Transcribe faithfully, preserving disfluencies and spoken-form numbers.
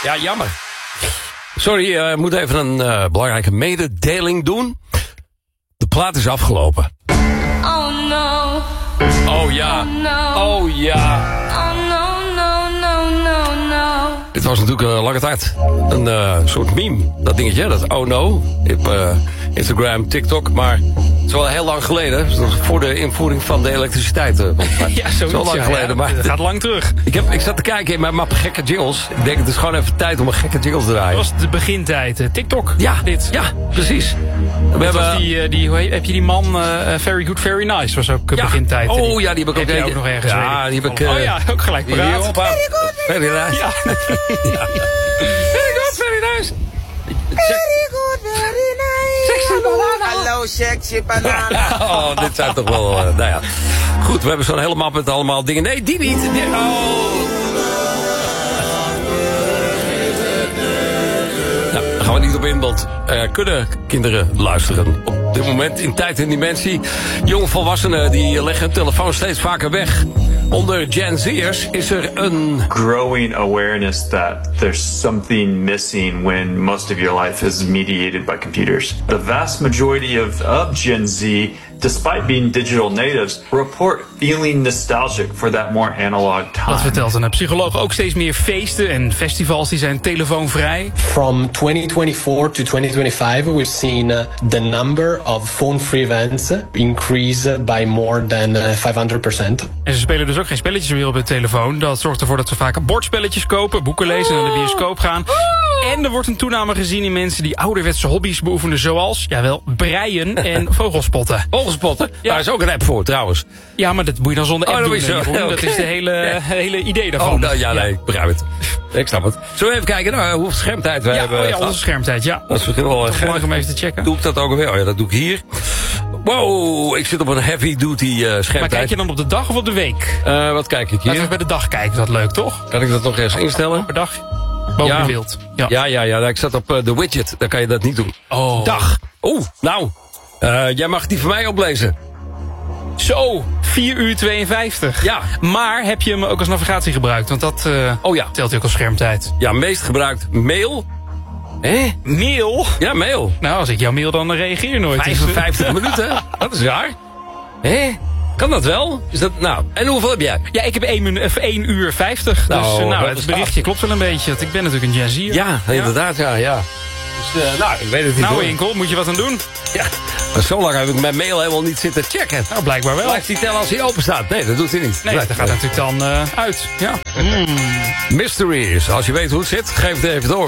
Ja, jammer. Sorry, ik uh, moet even een uh, belangrijke mededeling doen. De plaat is afgelopen. Oh no. Oh ja. Oh, no. Oh ja. Oh no, no, no, no, no. Dit was natuurlijk uh, lange tijd een uh, soort meme. Dat dingetje, dat oh no. Op uh, Instagram, TikTok. Maar het is wel heel lang geleden. Dat was voor de invoering van de elektriciteit. Uh, ja, zoiets. Zo lang ja, geleden. Ja, maar het gaat lang terug. Ik, heb, ik zat te kijken in mijn map gekke jingles. Ik denk, het is gewoon even tijd om een gekke jingles te draaien. Dat was de begintijd. Uh, TikTok. Ja, dit. Ja, precies. We hebben was die, uh, die, hoe heet, heb je die man, uh, Very Good, Very Nice, was ook uh, ja. begintijd. Oh die, ja, die heb ik ook, heb je ook nog ergens. Ja, die heb ik... Uh, oh ja, ook gelijk paraat. Very good, very nice. Ja. ja. Very good, very nice. Very good, very nice. Sexy banana. Hallo, sexy banana. Oh, dit zijn toch wel... Uh, nou ja. Goed, we hebben zo'n hele map met allemaal dingen. Nee, die niet. Die, oh. Nou, daar gaan we niet op in, want uh, kunnen kinderen luisteren. Op dit moment in tijd en dimensie. Jonge volwassenen die leggen hun telefoon steeds vaker weg. Onder Gen Z'ers is er een... growing awareness that there's something missing when most of your life is mediated by computers. The vast majority of, of Gen Z, despite being digital natives, report feeling nostalgic for that more analog time. Dat vertelt een psycholoog. Ook steeds meer feesten en festivals die zijn telefoonvrij. From twenty twenty-four to twenty twenty-five, we've seen uh, the number of phone-free events increase by more than uh, vijfhonderd procent. En ze spelen dus ook geen spelletjes meer op hun telefoon. Dat zorgt ervoor dat ze vaak bordspelletjes kopen, boeken lezen en naar de bioscoop gaan. En er wordt een toename gezien in mensen die ouderwetse hobby's beoefenen, zoals, jawel, breien en vogelspotten. Vogelspotten? Ja. Daar is ook een app voor, trouwens. Ja, maar dat moet je dan zonder app oh, dat doen. is, zo. Okay. Dat is de hele, ja. hele idee daarvan. Oh, nou, ja, nee, ik begrijp het. Ik snap het. Zullen we even kijken nou, hoeveel schermtijd we ja, hebben? Oh ja, onze schermtijd, ja. Dat is misschien wel een belangrijk om even te checken. Doe ik dat ook alweer? Oh ja, dat doe ik hier. Wow, ik zit op een heavy duty uh, schermtijd. Maar kijk je dan op de dag of op de week? Uh, wat kijk ik hier? Laten we bij de dag kijken, dat is leuk, toch? Kan ik dat nog eens instellen? Per dag? Boven ja. de beeld. Ja, ja, ja, ja. Ik zat op uh, de widget. Dan kan je dat niet doen. Oh. Dag. Oeh, nou. Uh, jij mag die voor mij oplezen. Zo, vier uur tweeënvijftig. Ja. Maar heb je hem ook als navigatie gebruikt? Want dat uh, oh, ja. telt ook als schermtijd. Ja, meest gebruikt mail. Hé? Mail? Ja, mail. Nou, als ik jouw mail dan reageer je nooit. vijfenvijftig minuten. Dat is raar. Hé? Kan dat wel? Is dat, nou, en hoeveel heb jij? Ja, ik heb één uur vijftig. Nou, dus uh, nou, het berichtje klopt wel een beetje. Ik ben natuurlijk een Gen Z'er. Ja, inderdaad, ja, ja. Dus, uh, nou, ik weet het niet. Nou, Inkel, moet je wat aan doen? Ja, maar zo lang heb ik mijn mail helemaal niet zitten checken. Nou, blijkbaar wel. Blijft die tellen als hij open staat? Nee, dat doet hij niet. Nee, dat gaat natuurlijk dan uh, uit. Ja. Mm. Mysteries. Als je weet hoe het zit, geef het even door.